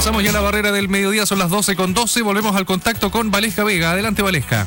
Pasamos ya la barrera del mediodía, son las 12:12. Volvemos al contacto con Valesca Vega. Adelante, Valesca.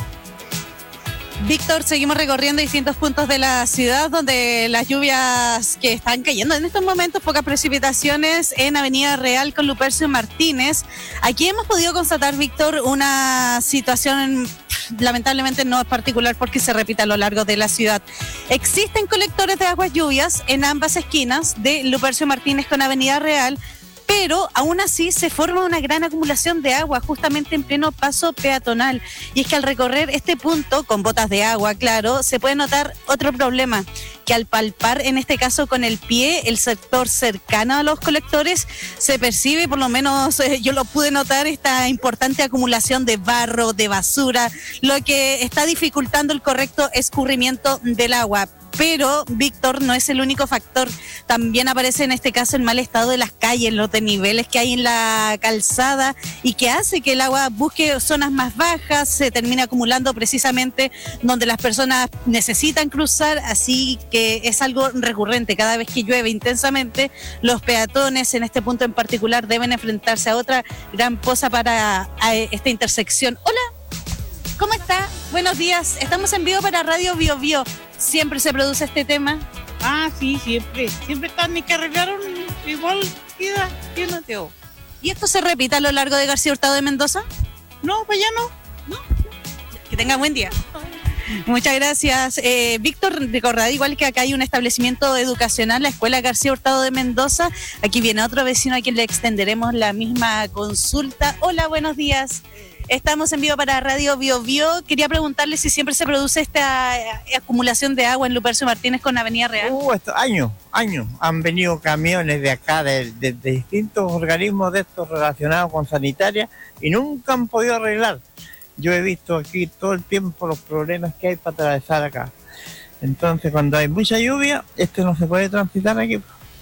Víctor, seguimos recorriendo distintos puntos de la ciudad donde las lluvias que están cayendo en estos momentos, pocas precipitaciones en Avenida Real con Lupercio Martínez. Aquí hemos podido constatar, Víctor, una situación lamentablemente no es particular porque se repite a lo largo de la ciudad. Existen colectores de aguas lluvias en ambas esquinas de Lupercio Martínez con Avenida Real, pero aún así se forma una gran acumulación de agua justamente en pleno paso peatonal. Y es que al recorrer este punto, con botas de agua, claro, se puede notar otro problema, que al palpar, en este caso con el pie, el sector cercano a los colectores, se percibe, por lo menos yo lo pude notar, esta importante acumulación de barro, de basura, lo que está dificultando el correcto escurrimiento del agua. Pero, Víctor, no es el único factor. También aparece en este caso el mal estado de las calles, los desniveles que hay en la calzada y que hace que el agua busque zonas más bajas, se termina acumulando precisamente donde las personas necesitan cruzar, así que es algo recurrente. Cada vez que llueve intensamente, los peatones en este punto en particular deben enfrentarse a otra gran poza para esta intersección. Hola, ¿cómo está? Buenos días, estamos en vivo para Radio Bio Bio. ¿Siempre se produce este tema? Ah, sí, siempre. Siempre están y que arreglaron, igual queda lleno de agua. ¿Y esto se repite a lo largo de García Hurtado de Mendoza? No, pues ya no. Que tenga buen día. Muchas gracias. Víctor, recordad igual que acá hay un establecimiento educacional, la Escuela García Hurtado de Mendoza. Aquí viene otro vecino a quien le extenderemos la misma consulta. Hola, buenos días. Estamos en vivo para Radio Bio Bio. Quería preguntarle si siempre se produce esta acumulación de agua en Lupercio Martínez con Avenida Real. Años. Han venido camiones de acá, de distintos organismos de estos relacionados con sanitaria y nunca han podido arreglar. Yo he visto aquí todo el tiempo los problemas que hay para atravesar acá. Entonces, cuando hay mucha lluvia, no se puede transitar aquí.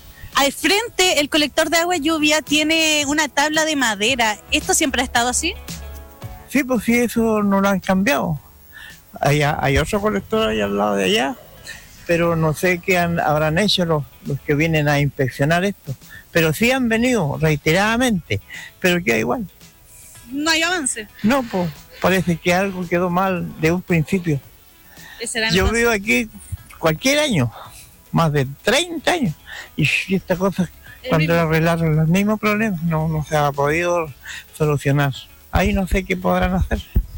Al frente, el colector de agua lluvia tiene una tabla de madera. ¿Esto siempre ha estado así? Sí, pues sí, eso no lo han cambiado. Hay otro colector ahí al lado de allá, pero no sé qué habrán hecho los que vienen a inspeccionar esto. Pero sí han venido reiteradamente, pero queda igual. No hay avance. No, pues parece que algo quedó mal de un principio. Yo vivo aquí cualquier año, más de 30 años, y esta cosa, cuando arreglaron los mismos problemas, no se ha podido solucionar. Ahí no sé qué podrán hacer.